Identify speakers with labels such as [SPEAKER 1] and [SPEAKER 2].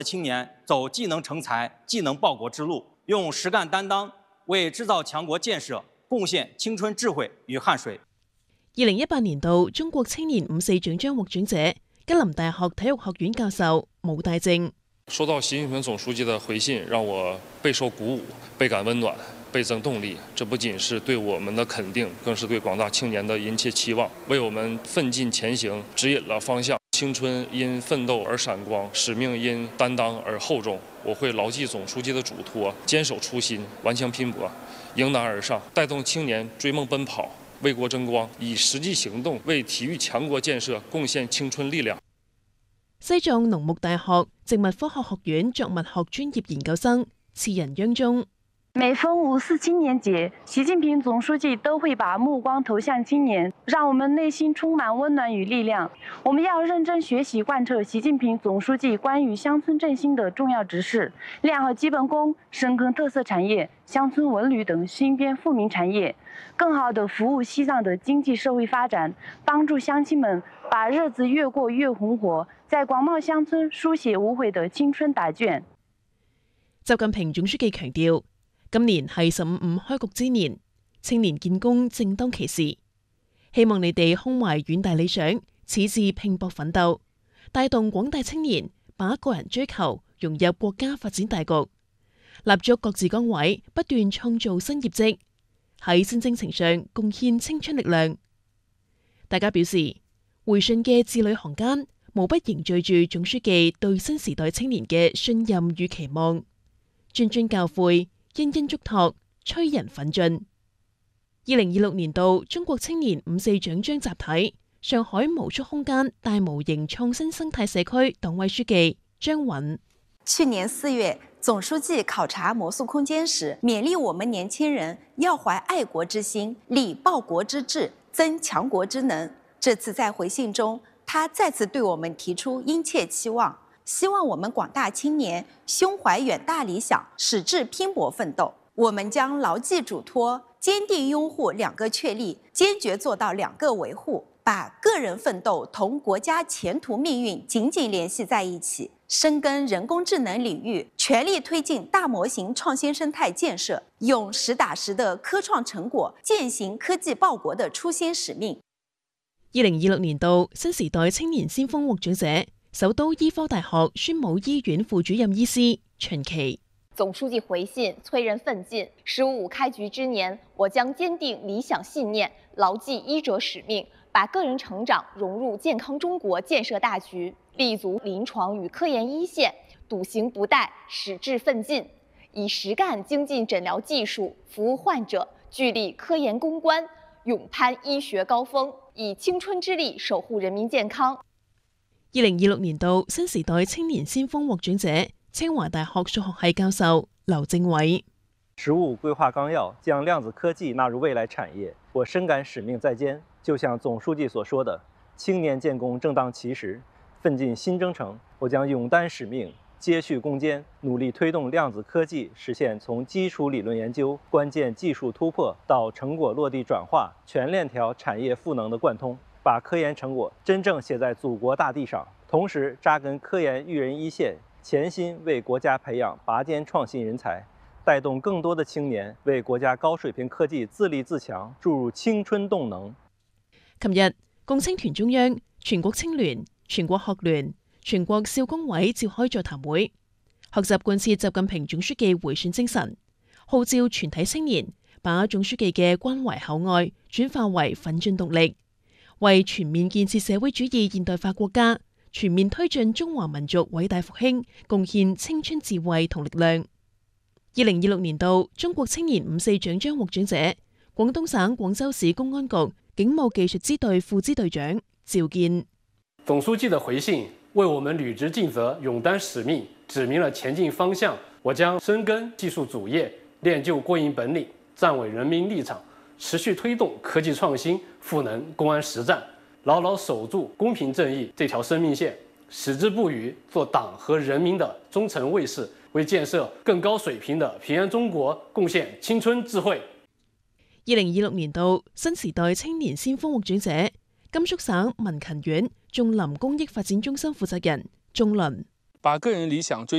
[SPEAKER 1] 青年走技能成才、技能报国之路，用实干担當為製造強國建設貢獻青春智慧與汗水。
[SPEAKER 2] 2018年度中國青年54獎章獲獎者，吉林大學體育學院教授武大正。
[SPEAKER 3] 收到習近平總書記的回信，讓我備受鼓舞，倍感溫暖，倍增動力。這不僅是對我們的肯定，更是對廣大青年的殷切期望，為我們奮進前行指引了方向。青春因奮鬥而閃光，使命因擔當而厚重。我會牢記總書記的囑託，堅守初心，頑強拼搏，迎難而上，帶動青年追夢奔跑，為國爭光，以實際行動為體育強國建設貢獻青春力量。
[SPEAKER 2] 西藏農牧大學植物科學學院作物學專業研究生次仁央中。
[SPEAKER 4] 每逢54青年節，習近平總書記都會把目光投向青年，讓我們內心充滿溫暖與力量。我們要認真學習貫徹習近平總書記關於鄉村振興的重要指示，練好基本功，深耕特色產業、鄉村文旅等新編富民產業，更好地服務西藏的經濟社會發展，幫助鄉親們把日子越過越紅火，在廣袤鄉村書寫無悔的青春答卷。
[SPEAKER 2] 習近平總書記強調，今年係15.5開局之年，青年建功正當其時。希望你哋胸懷遠大理想，矢志拼搏奮鬥，帶動廣大青年把個人追求融入國家發展大局，立足各自崗位，不斷創造新業績，喺新征程上貢獻青春力量。大家表示，回信嘅字裏行間，無不凝聚住總書記對新時代青年嘅信任與期望，諄諄教誨，殷殷囑託，催人奮進。2026年度中國青年54獎章集體上海無束空間大模型創新生態社區黨委書記張允。
[SPEAKER 5] 去年4月，總書記考察魔術空間時，勉勵我們年輕人要懷愛國之心，立報國之志，增強國之能。這次在回信中，他再次對我們提出殷切期望，希望我們廣大青年胸懷遠大理想，矢志拼搏奮鬥。我們將牢記囑託，堅定擁護兩個確立，堅決做到兩個維護，把個人奮鬥同國家前途命運緊緊聯繫在一起，深耕人工智能領域，全力推進大模型創新生態建設，用實打實的科創成果踐行科技報國的初心使命。
[SPEAKER 2] 2026年度新時代青年先鋒獲獎者，首都醫科大學宣武醫院副主任醫師秦琪。
[SPEAKER 6] 總書記回信催人奮進，15.5開局之年，我將堅定理想信念，牢記醫者使命，把個人成長融入健康中國建設大局，立足臨床與科研一線，篤行不怠，矢志奮進，以實幹精進診療技術服務患者，聚力科研攻關，勇攀醫學高峰，以青春之力守護人民健康。
[SPEAKER 2] 2026年度新時代青年先鋒獲獎者，清華大學數學系教授劉正偉。
[SPEAKER 7] 15規劃綱要將量子科技納入未來產業，我深感使命在肩。就像總書記所說的，青年建功正當其時，奮進新征程。我將勇擔使命，接續攻堅，努力推動量子科技實現從基礎理論研究、關鍵技術突破到成果落地轉化，全鏈條產業賦能的貫通，把科研成果真正寫在祖國大地上，同時扎根科研育人一線，潛心為國家培養拔尖創新人才，帶動更多的青年為國家高水平科技自立自強注入青春動能。
[SPEAKER 2] 琴日，共青團中央、全國青聯、全國學聯、全國少工委召開座談會，學習貫徹習近平總書記回信精神，號召全體青年把總書記嘅關懷厚愛轉化為奮進動力，為全面建設社會主義現代化國家、全面推進中華民族偉大復興貢獻青春智慧同力量。2026年度中國青年54獎章獲獎者，廣東省廣州市公安局警務技術支隊副支隊長趙建。
[SPEAKER 8] 總書記的回信為我們履職盡責、勇擔使命指明了前進方向。我將深耕技術主業，練就過硬本領，站穩人民立場，持續推動科技創新，賦能公安實戰，牢牢守住公平正義這條生命線，矢志不渝，做黨和人民的忠誠衛士，為建設更高水平的平安中國貢獻青春智慧。
[SPEAKER 2] 2026年度新時代青年先鋒獲獎者，甘肅省民勤縣種林公益發展中心負責人鍾倫。
[SPEAKER 9] 把個人理想追